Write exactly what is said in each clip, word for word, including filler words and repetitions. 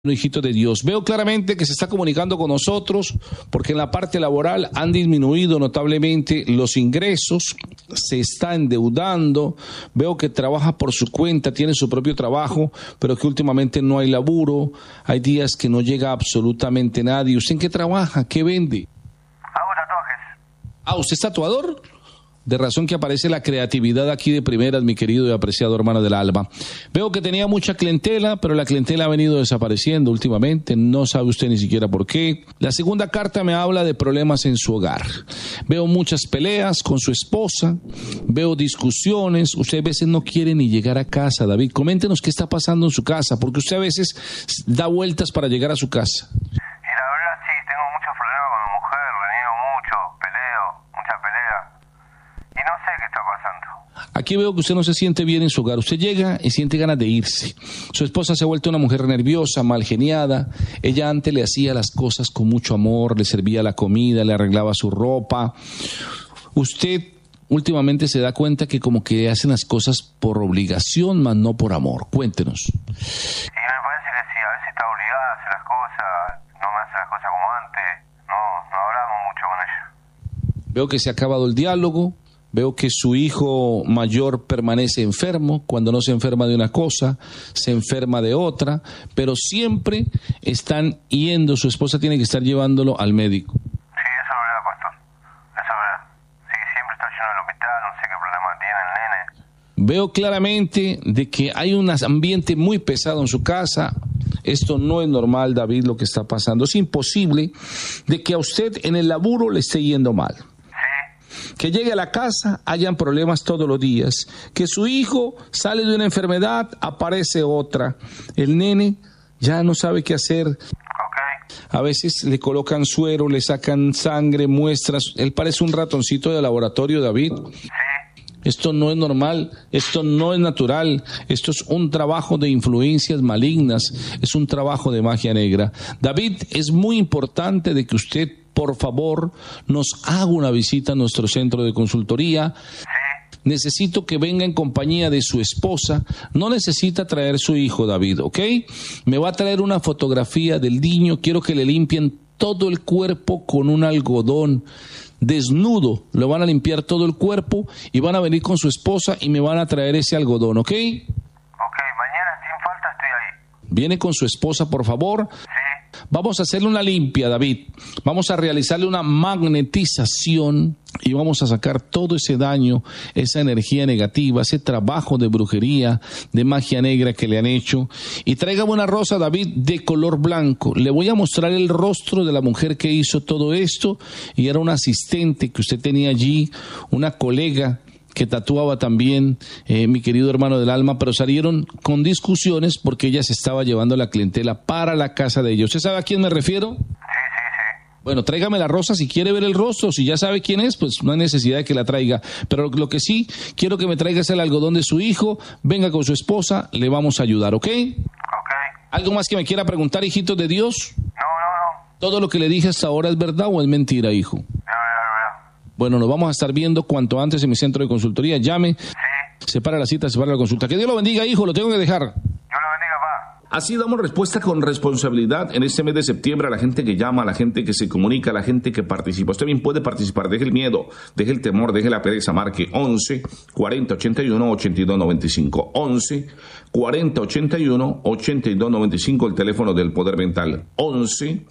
Un hijito de Dios. Veo claramente que se está comunicando con nosotros porque en la parte laboral han disminuido notablemente los ingresos, se está endeudando, veo que trabaja por su cuenta, tiene su propio trabajo, pero que últimamente no hay laburo, hay días que no llega absolutamente nadie. ¿Usted en qué trabaja? ¿Qué vende? Hago tatuajes. Ah, ¿usted es tatuador? De razón que aparece la creatividad aquí de primeras, mi querido y apreciado hermano del alma. Veo que tenía mucha clientela, pero la clientela ha venido desapareciendo últimamente, no sabe usted ni siquiera por qué. La segunda carta me habla de problemas en su hogar. Veo muchas peleas con su esposa, veo discusiones, usted a veces no quiere ni llegar a casa. David, coméntenos qué está pasando en su casa, porque usted a veces da vueltas para llegar a su casa. Y la verdad sí, tengo muchos problemas con mi mujer, reniego mucho, peleo, mucha pelea. Y no sé qué está pasando. Aquí veo que usted no se siente bien en su hogar. Usted llega y siente ganas de irse. Su esposa se ha vuelto una mujer nerviosa, mal geniada. Ella antes le hacía las cosas con mucho amor, le servía la comida, le arreglaba su ropa. Usted últimamente se da cuenta que como que hacen las cosas por obligación, más no por amor. Cuéntenos. Y me parece que sí, a veces está obligada a hacer las cosas, no me hace las cosas como antes. No, no hablamos mucho con ella. Veo que se ha acabado el diálogo. Veo que su hijo mayor permanece enfermo, cuando no se enferma de una cosa, se enferma de otra, pero siempre están yendo, su esposa tiene que estar llevándolo al médico. Sí, eso es verdad, pastor, eso es verdad. Sí, siempre está lleno del hospital, no sé qué problema tiene el nene. Veo claramente de que hay un ambiente muy pesado en su casa. Esto no es normal, David, lo que está pasando. Es imposible de que a usted en el laburo le esté yendo mal. Que llegue a la casa, hayan problemas todos los días. Que su hijo sale de una enfermedad, aparece otra. El nene ya no sabe qué hacer. Okay. A veces le colocan suero, le sacan sangre, muestras. Él parece un ratoncito de laboratorio, David. Sí. Esto no es normal, esto no es natural, esto es un trabajo de influencias malignas, es un trabajo de magia negra. David, es muy importante de que usted, por favor, nos haga una visita a nuestro centro de consultoría. Necesito que venga en compañía de su esposa. No necesita traer su hijo, David, ¿ok? Me va a traer una fotografía del niño. Quiero que le limpien todo el cuerpo con un algodón desnudo. Le van a limpiar todo el cuerpo y van a venir con su esposa y me van a traer ese algodón, ¿ok? Ok, mañana sin falta estoy ahí. Viene con su esposa, por favor. Sí. Vamos a hacerle una limpia, David. Vamos a realizarle una magnetización y vamos a sacar todo ese daño, esa energía negativa, ese trabajo de brujería, de magia negra que le han hecho. Y tráigame una rosa, David, de color blanco. Le voy a mostrar el rostro de la mujer que hizo todo esto y era una asistente que usted tenía allí, una colega que tatuaba también, eh, mi querido hermano del alma, pero salieron con discusiones porque ella se estaba llevando la clientela para la casa de ellos. ¿Usted sabe a quién me refiero? Sí, sí, sí. Bueno, tráigame la rosa si quiere ver el rostro. Si ya sabe quién es, pues no hay necesidad de que la traiga. Pero lo que sí, quiero que me traiga es el algodón de su hijo, venga con su esposa, le vamos a ayudar, ¿ok? Ok. ¿Algo más que me quiera preguntar, hijitos de Dios? No, no, no. ¿Todo lo que le dije hasta ahora es verdad o es mentira, hijo? Es verdad, es verdad. Bueno, nos vamos a estar viendo cuanto antes en mi centro de consultoría. Llame, Sí. separa la cita, separa la consulta. Que Dios lo bendiga, hijo, lo tengo que dejar. Dios lo bendiga, pa. Así damos respuesta con responsabilidad en este mes de septiembre a la gente que llama, a la gente que se comunica, a la gente que participa. Usted bien puede participar, deje el miedo, deje el temor, deje la pereza, marque once, cuarenta, ochenta y uno, ochenta y dos noventa y cinco. once, cuarenta, ochenta y uno, ochenta y dos noventa y cinco, el teléfono del Poder Mental. once,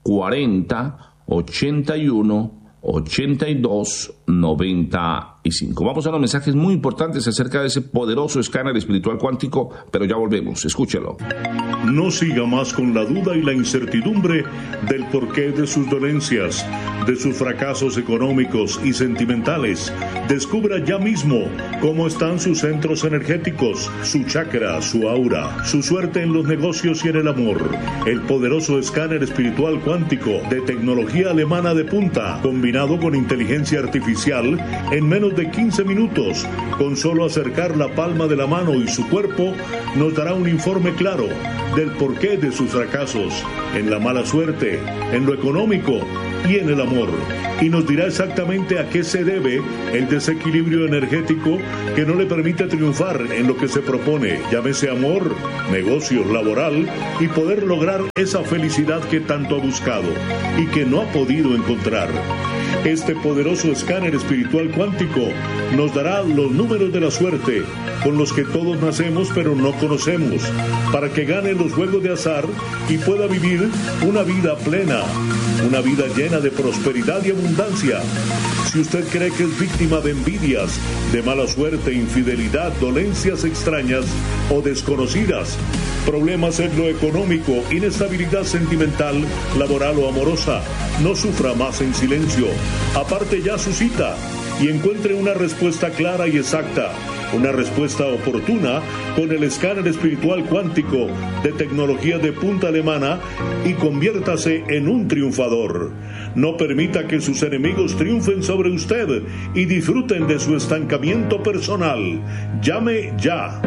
cuarenta, ochenta y uno, ochenta y dos noventa y cinco. Vamos a los mensajes muy importantes acerca de ese poderoso escáner espiritual cuántico, pero ya volvemos, escúchelo. No siga más con la duda y la incertidumbre del porqué de sus dolencias, de sus fracasos económicos y sentimentales. Descubra ya mismo cómo están sus centros energéticos, su chakra, su aura, su suerte en los negocios y en el amor. El poderoso escáner espiritual cuántico de tecnología alemana de punta, combinado con inteligencia artificial, en menos de quince minutos, con solo acercar la palma de la mano y su cuerpo, nos dará un informe claro del porqué de sus fracasos, en la mala suerte, en lo económico y en el amor. Y nos dirá exactamente a qué se debe el desequilibrio energético que no le permite triunfar en lo que se propone, llámese amor, negocios, laboral, y poder lograr esa felicidad que tanto ha buscado y que no ha podido encontrar. Este poderoso escáner espiritual cuántico nos dará los números de la suerte con los que todos nacemos pero no conocemos, para que gane los juegos de azar y pueda vivir una vida plena, una vida llena de prosperidad y abundancia. Si usted cree que es víctima de envidias, de mala suerte, infidelidad, dolencias extrañas o desconocidas, problemas en lo económico, inestabilidad sentimental, laboral o amorosa, no sufra más en silencio. Aparte ya su cita y encuentre una respuesta clara y exacta, una respuesta oportuna con el escáner espiritual cuántico de tecnología de punta alemana y conviértase en un triunfador. No permita que sus enemigos triunfen sobre usted y disfruten de su estancamiento personal. Llame ya.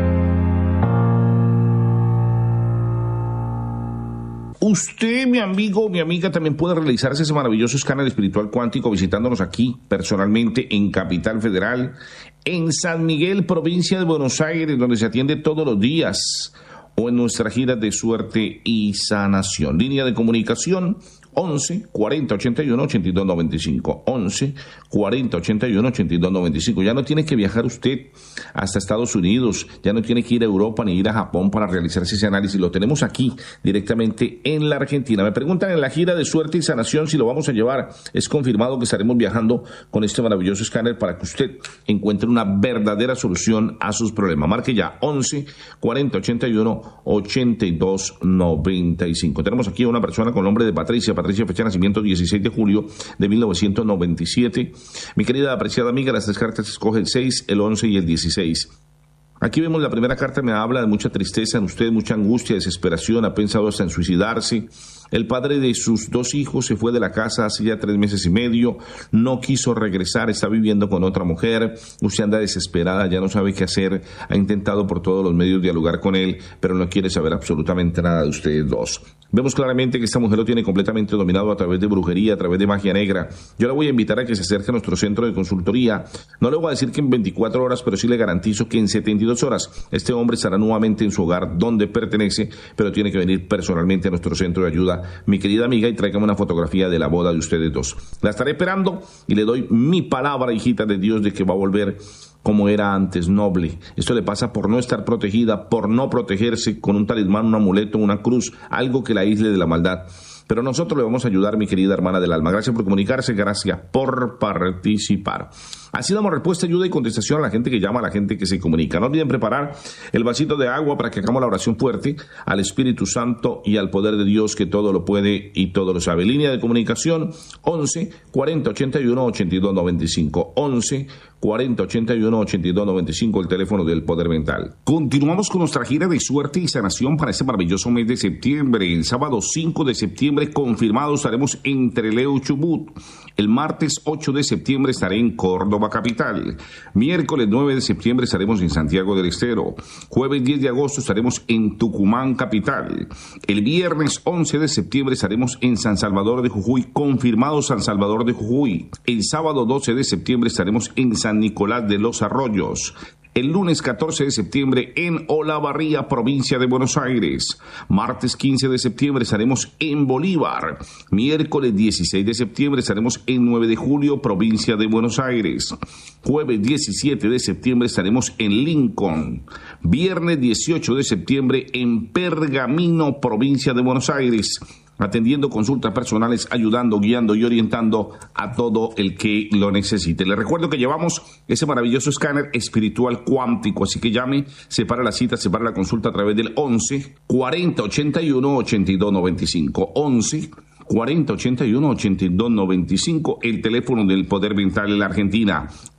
Usted, mi amigo, mi amiga, también puede realizarse ese maravilloso escáner espiritual cuántico visitándonos aquí personalmente en Capital Federal, en San Miguel, provincia de Buenos Aires, donde se atiende todos los días, o en nuestra gira de suerte y sanación. Línea de comunicación once cuarenta ochenta y uno ochenta y dos noventa y cinco. once cuarenta ochenta y uno ochenta y dos noventa y cinco. Ya no tiene que viajar usted hasta Estados Unidos, ya no tiene que ir a Europa ni ir a Japón para realizarse ese análisis. Lo tenemos aquí directamente en la Argentina. Me preguntan en la gira de suerte y sanación si lo vamos a llevar. Es confirmado que estaremos viajando con este maravilloso escáner para que usted encuentre una verdadera solución a sus problemas. Marque ya once cuarenta ochenta y uno ochenta y dos noventa y cinco. Tenemos aquí a una persona con nombre de Patricia. Patricia, fecha de nacimiento dieciséis de julio de mil novecientos noventa y siete. Mi querida apreciada amiga, las tres cartas escoge el seis, el once y el dieciséis. Aquí vemos la primera carta, me habla de mucha tristeza en usted, mucha angustia, desesperación, ha pensado hasta en suicidarse. El padre de sus dos hijos se fue de la casa hace ya tres meses y medio, no quiso regresar, está viviendo con otra mujer, usted anda desesperada, ya no sabe qué hacer, ha intentado por todos los medios dialogar con él, pero no quiere saber absolutamente nada de ustedes dos. Vemos claramente que esta mujer lo tiene completamente dominado a través de brujería, a través de magia negra. Yo la voy a invitar a que se acerque a nuestro centro de consultoría. No le voy a decir que en veinticuatro horas, pero sí le garantizo que en setenta y dos horas este hombre estará nuevamente en su hogar donde pertenece, pero tiene que venir personalmente a nuestro centro de ayuda, mi querida amiga, y tráigame una fotografía de la boda de ustedes dos. La estaré esperando y le doy mi palabra, hijita de Dios, de que va a volver como era antes, noble. Esto le pasa por no estar protegida, por no protegerse con un talismán, un amuleto, una cruz, algo que la aísle de la maldad. Pero nosotros le vamos a ayudar, mi querida hermana del alma. Gracias por comunicarse, gracias por participar. Así damos respuesta, ayuda y contestación a la gente que llama, a la gente que se comunica. No olviden preparar el vasito de agua para que hagamos la oración fuerte al Espíritu Santo y al poder de Dios que todo lo puede y todo lo sabe. Línea de comunicación once cuarenta ochenta y uno ochenta y dos noventa y cinco. once cuarenta ochenta y uno ochenta y dos noventa y cinco, el teléfono del Poder Mental. Continuamos con nuestra gira de suerte y sanación para este maravilloso mes de septiembre. El sábado cinco de septiembre confirmado estaremos en Trelew, Chubut. El martes ocho de septiembre estaré en Córdoba capital. Miércoles nueve de septiembre estaremos en Santiago del Estero. Jueves diez de agosto estaremos en Tucumán capital. El viernes once de septiembre estaremos en San Salvador de Jujuy, confirmado San Salvador de Jujuy. El sábado doce de septiembre estaremos en San Nicolás de los Arroyos. El lunes catorce de septiembre en Olavarría, provincia de Buenos Aires. Martes quince de septiembre estaremos en Bolívar. Miércoles dieciséis de septiembre estaremos en nueve de julio, provincia de Buenos Aires. Jueves diecisiete de septiembre estaremos en Lincoln. Viernes dieciocho de septiembre en Pergamino, provincia de Buenos Aires, atendiendo consultas personales, ayudando, guiando y orientando a todo el que lo necesite. Les recuerdo que llevamos ese maravilloso escáner espiritual cuántico, así que llame, separa la cita, separa la consulta a través del once cuarenta ochenta y uno ochenta y dos noventa y cinco. once cuarenta ochenta y uno ochenta y dos noventa y cinco, el teléfono del Poder Mental en la Argentina.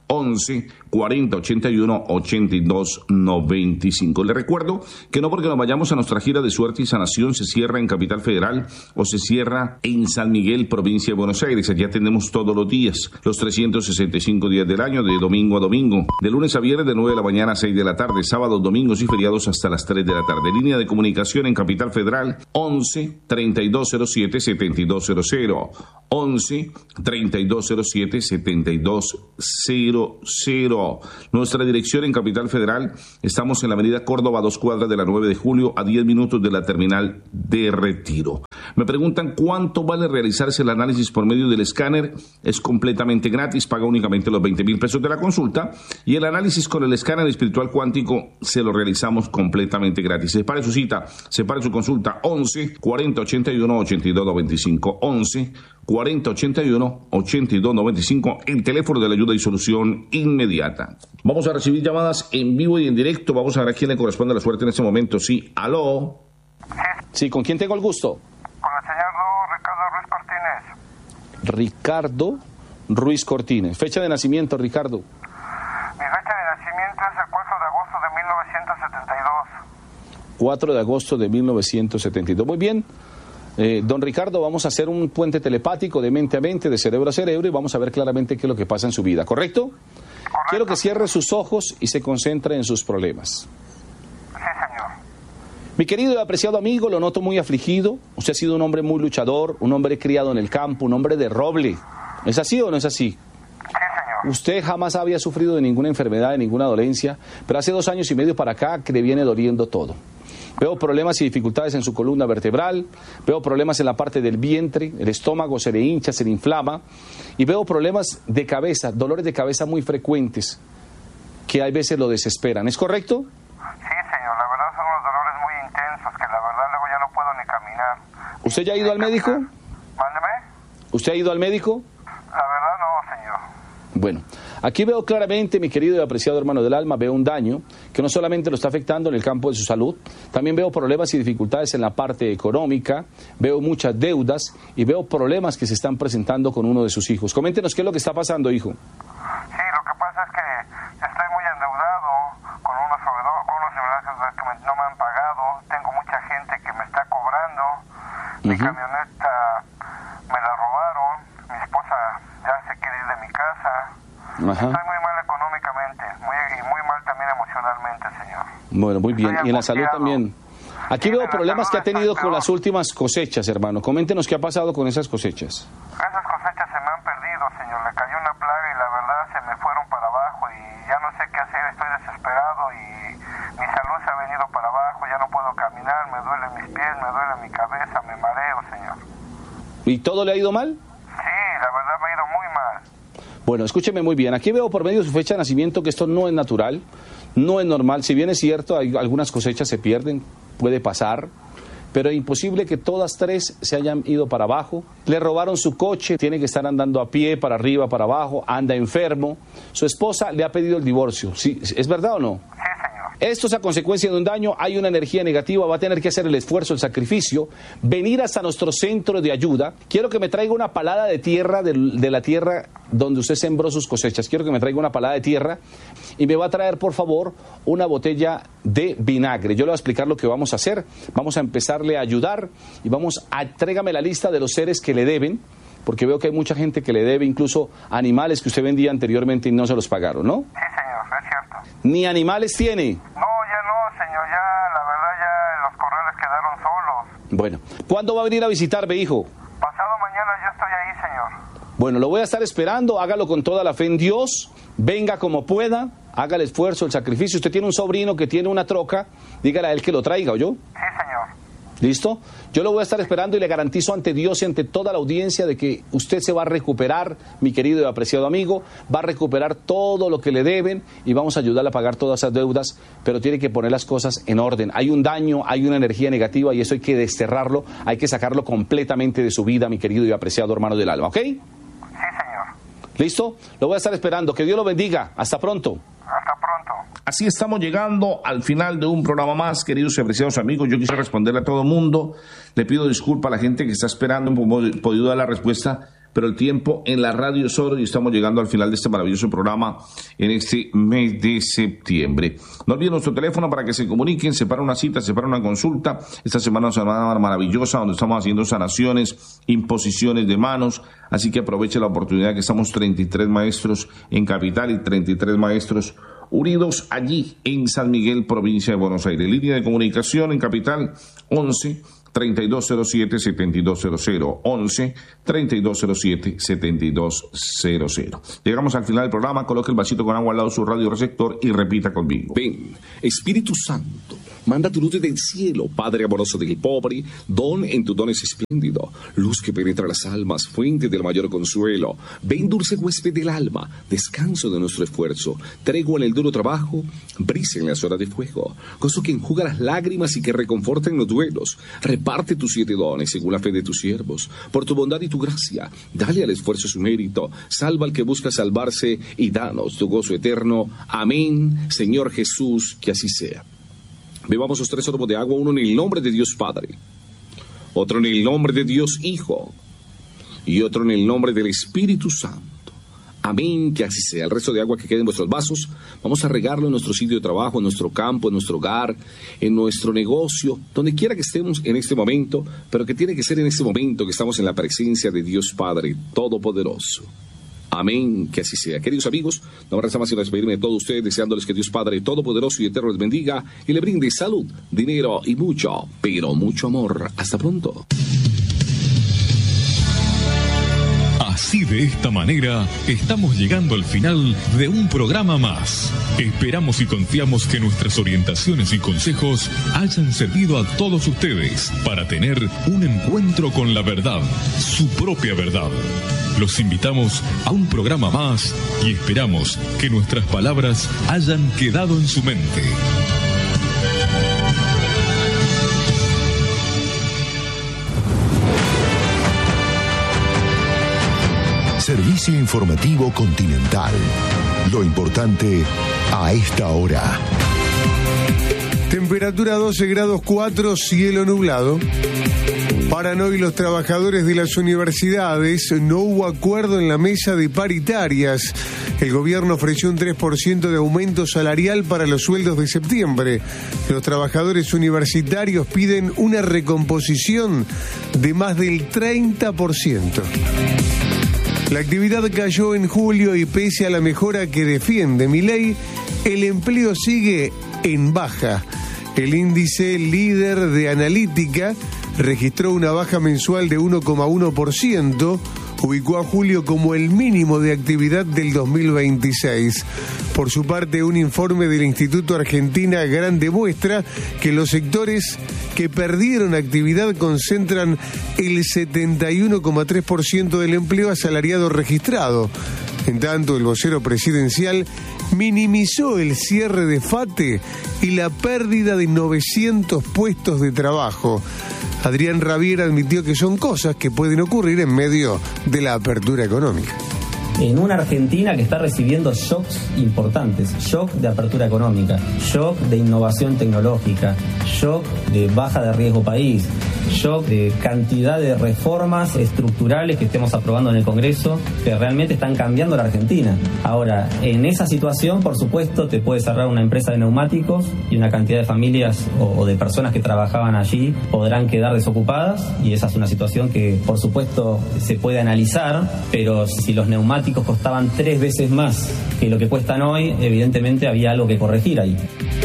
once, cuarenta, ochenta y uno, ochenta y dos, noventa y cinco. Le recuerdo que no porque nos vayamos a nuestra gira de suerte y sanación se cierra en Capital Federal o se cierra en San Miguel, provincia de Buenos Aires. Allí atendemos todos los días, los trescientos sesenta y cinco días del año, de domingo a domingo, de lunes a viernes de nueve de la mañana a seis de la tarde, sábados, domingos y feriados hasta las tres de la tarde. Línea de comunicación en Capital Federal once, treinta y dos cero siete, setenta y dos cero cero. once, treinta y dos cero siete, setenta y dos cero cero. Nuestra dirección en Capital Federal, estamos en la avenida Córdoba, dos cuadras de la nueve de julio, a diez minutos de la terminal de Retiro. Me preguntan cuánto vale realizarse el análisis por medio del escáner. Es completamente gratis, paga únicamente los veinte mil pesos de la consulta y el análisis con el escáner espiritual cuántico se lo realizamos completamente gratis. Separe su cita, separe su consulta, once, cuarenta, ochenta y uno, ochenta y dos, noventa y cinco, once, cuarenta, ochenta y uno, ochenta y dos, noventa y cinco, el teléfono de la ayuda y solución inmediata. Vamos a recibir llamadas en vivo y en directo. Vamos a ver a quién le corresponde la suerte en este momento. Sí, aló. Sí, ¿con quién tengo el gusto? Con el señor Ricardo Ruiz Cortines. Ricardo Ruiz Cortines. Fecha de nacimiento, Ricardo. Mi fecha de nacimiento es el cuatro de agosto de mil novecientos setenta y dos. cuatro de agosto de mil novecientos setenta y dos. Muy bien. Eh, don Ricardo, vamos a hacer un puente telepático de mente a mente, de cerebro a cerebro, y vamos a ver claramente qué es lo que pasa en su vida, ¿correcto? Correcto. Quiero que cierre sus ojos y se concentre en sus problemas. Sí, señor. Mi querido y apreciado amigo, lo noto muy afligido. Usted ha sido un hombre muy luchador, un hombre criado en el campo, un hombre de roble. ¿Es así o no es así? Sí, señor. Usted jamás había sufrido de ninguna enfermedad, de ninguna dolencia, pero hace dos años y medio para acá que le viene doliendo todo. Veo problemas y dificultades en su columna vertebral, veo problemas en la parte del vientre, el estómago se le hincha, se le inflama, y veo problemas de cabeza, dolores de cabeza muy frecuentes, que a veces lo desesperan. ¿Es correcto? Sí, señor. La verdad son unos dolores muy intensos que la verdad luego ya no puedo ni caminar. ¿Usted ya ha ido al médico? Mándeme. ¿Usted ha ido al médico? La verdad no, señor. Bueno, aquí veo claramente, mi querido y apreciado hermano del alma, veo un daño que no solamente lo está afectando en el campo de su salud, también veo problemas y dificultades en la parte económica, veo muchas deudas y veo problemas que se están presentando con uno de sus hijos. Coméntenos qué es lo que está pasando, hijo. Sí, lo que pasa es que estoy muy endeudado con unos proveedores, con unos empresas que me- no me han pagado, tengo mucha gente que me está cobrando, mi Ujú. camioneta me la robaron, mi esposa ya se quiere ir de mi casa. Ajá. Estoy muy mal económicamente, muy, y muy mal también emocionalmente, señor. Bueno, muy bien. Estoy Y en la salud angustiado. también. Aquí Sí, veo en la problemas que ha salud tenido estoy con peor. las últimas cosechas, hermano. Coméntenos qué ha pasado con esas cosechas. Esas cosechas se me han perdido, señor. Le cayó una plaga y la verdad se me fueron para abajo y ya no sé qué hacer. Estoy desesperado y mi salud se ha venido para abajo. Ya no puedo caminar, me duelen mis pies, me duele mi cabeza, me mareo, señor. ¿Y todo le ha ido mal? Sí, la verdad me ha ido muy mal. Bueno, escúcheme muy bien. Aquí veo por medio de su fecha de nacimiento que esto no es natural, no es normal. Si bien es cierto, hay, algunas cosechas se pierden, puede pasar, pero es imposible que todas tres se hayan ido para abajo. Le robaron su coche, tiene que estar andando a pie, para arriba, para abajo, anda enfermo. Su esposa le ha pedido el divorcio. ¿Sí? ¿Es verdad o no? Sí, señor. Esto es a consecuencia de un daño, hay una energía negativa, va a tener que hacer el esfuerzo, el sacrificio, venir hasta nuestro centro de ayuda. Quiero que me traiga una palada de tierra, de, de la tierra donde usted sembró sus cosechas. Quiero que me traiga una palada de tierra y me va a traer, por favor, una botella de vinagre. Yo le voy a explicar lo que vamos a hacer. Vamos a empezarle a ayudar y vamos a, tráigame la lista de los seres que le deben, porque veo que hay mucha gente que le debe, incluso animales que usted vendía anteriormente y no se los pagaron, ¿no? Sí, señor, es cierto. Ni animales tiene. No, ya no, señor. Ya, la verdad, ya los corrales quedaron solos. Bueno, ¿cuándo va a venir a visitarme, hijo? Pasado mañana ya estoy ahí, señor. Bueno, lo voy a estar esperando, hágalo con toda la fe en Dios, venga como pueda, haga el esfuerzo, el sacrificio. Usted tiene un sobrino que tiene una troca, dígale a él que lo traiga, ¿oyó? Sí, señor. ¿Listo? Yo lo voy a estar esperando y le garantizo ante Dios y ante toda la audiencia de que usted se va a recuperar, mi querido y apreciado amigo, va a recuperar todo lo que le deben y vamos a ayudarle a pagar todas esas deudas, pero tiene que poner las cosas en orden. Hay un daño, hay una energía negativa y eso hay que desterrarlo, hay que sacarlo completamente de su vida, mi querido y apreciado hermano del alma, ¿ok? Sí, señor. ¿Listo? Lo voy a estar esperando. Que Dios lo bendiga. Hasta pronto. Hasta pronto. Así estamos llegando al final de un programa más, queridos y apreciados amigos. Yo quise responderle a todo el mundo. Le pido disculpas a la gente que está esperando, no hemos podido dar la respuesta, pero el tiempo en la radio es oro y estamos llegando al final de este maravilloso programa en este mes de septiembre. No olviden nuestro teléfono para que se comuniquen, separa una cita, separa una consulta. Esta semana es una semana maravillosa donde estamos haciendo sanaciones, imposiciones de manos, así que aproveche la oportunidad que estamos treinta y tres maestros en Capital y treinta y tres maestros unidos allí en San Miguel, provincia de Buenos Aires. Línea de comunicación en Capital once, treinta y dos cero siete, setenta y dos cero cero, once, treinta y dos cero siete, setenta y dos cero cero. Llegamos al final del programa, coloque el vasito con agua al lado de su radio receptor y repita conmigo. Ven, Espíritu Santo, manda tu luz del cielo, Padre amoroso del pobre, don en tu don es espléndido, luz que penetra las almas, fuente del mayor consuelo. Ven, dulce huésped del alma, descanso de nuestro esfuerzo, tregua en el duro trabajo, brisa en las horas de fuego, gozo que enjuga las lágrimas y que reconforta en los duelos. Reparte tus siete dones según la fe de tus siervos, por tu bondad y tu gracia, dale al esfuerzo su mérito, salva al que busca salvarse y danos tu gozo eterno. Amén, Señor Jesús, que así sea. Bebamos los tres sorbos de agua, uno en el nombre de Dios Padre, otro en el nombre de Dios Hijo y otro en el nombre del Espíritu Santo. Amén, que así sea. El resto de agua que quede en vuestros vasos, vamos a regarlo en nuestro sitio de trabajo, en nuestro campo, en nuestro hogar, en nuestro negocio, donde quiera que estemos en este momento, pero que tiene que ser en este momento que estamos en la presencia de Dios Padre Todopoderoso. Amén, que así sea. Queridos amigos, no me resta más que despedirme de todos ustedes, deseándoles que Dios Padre Todopoderoso y Eterno les bendiga y le brinde salud, dinero y mucho, pero mucho amor. Hasta pronto. Así, de esta manera, estamos llegando al final de un programa más. Esperamos y confiamos que nuestras orientaciones y consejos hayan servido a todos ustedes para tener un encuentro con la verdad, su propia verdad. Los invitamos a un programa más y esperamos que nuestras palabras hayan quedado en su mente. Servicio Informativo Continental. Lo importante a esta hora. Temperatura doce grados cuatro, cielo nublado. Para hoy los trabajadores de las universidades no hubo acuerdo en la mesa de paritarias. El gobierno ofreció un tres por ciento de aumento salarial para los sueldos de septiembre. Los trabajadores universitarios piden una recomposición de más del treinta por ciento. La actividad cayó en julio y pese a la mejora que defiende Milei, el empleo sigue en baja. El índice líder de analítica registró una baja mensual de uno coma uno por ciento, ubicó a julio como el mínimo de actividad del dos mil veintiséis. Por su parte, un informe del Instituto Argentina Grande muestra que los sectores que perdieron actividad concentran el setenta y uno coma tres por ciento del empleo asalariado registrado. En tanto, el vocero presidencial minimizó el cierre de FATE y la pérdida de novecientos puestos de trabajo. Adrián Rabier admitió que son cosas que pueden ocurrir en medio de la apertura económica. En una Argentina que está recibiendo shocks importantes, shock de apertura económica, shock de innovación tecnológica, shock de baja de riesgo país, shock de cantidad de reformas estructurales que estemos aprobando en el Congreso que realmente están cambiando la Argentina. Ahora, en esa situación, por supuesto, te puede cerrar una empresa de neumáticos y una cantidad de familias o, o de personas que trabajaban allí podrán quedar desocupadas y esa es una situación que, por supuesto, se puede analizar, pero si los neumáticos costaban tres veces más que lo que cuestan hoy, evidentemente había algo que corregir ahí.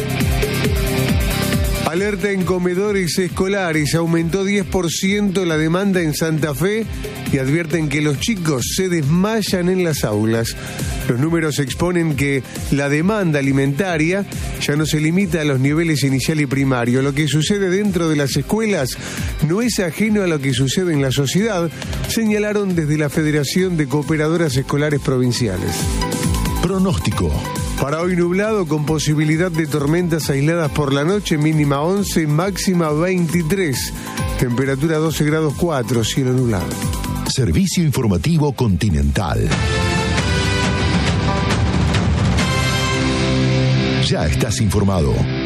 Alerta en comedores escolares, aumentó diez por ciento la demanda en Santa Fe y advierten que los chicos se desmayan en las aulas. Los números exponen que la demanda alimentaria ya no se limita a los niveles inicial y primario. Lo que sucede dentro de las escuelas no es ajeno a lo que sucede en la sociedad, señalaron desde la Federación de Cooperadoras Escolares Provinciales. Pronóstico. Para hoy nublado con posibilidad de tormentas aisladas por la noche, mínima once, máxima veintitrés. Temperatura doce grados cuatro, cielo nublado. Servicio Informativo Continental. Ya estás informado.